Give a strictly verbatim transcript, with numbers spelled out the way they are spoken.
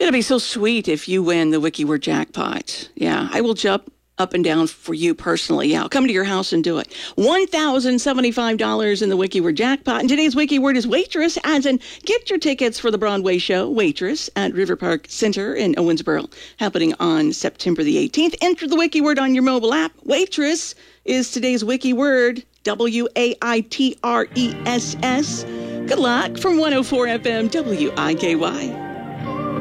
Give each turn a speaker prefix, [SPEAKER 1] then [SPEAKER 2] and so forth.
[SPEAKER 1] going to be so sweet if you win the WikiWord jackpot. Yeah, I will jump up and down for you personally. Yeah, I'll come to your house and do it. one thousand seventy-five dollars in the WikiWord jackpot. And today's WikiWord is waitress, as in get your tickets for the Broadway show, Waitress, at River Park Center in Owensboro, happening on September the eighteenth. Enter the WikiWord on your mobile app. Waitress is today's WikiWord, W A I T R E S S. Good luck from one oh four F M W I K Y.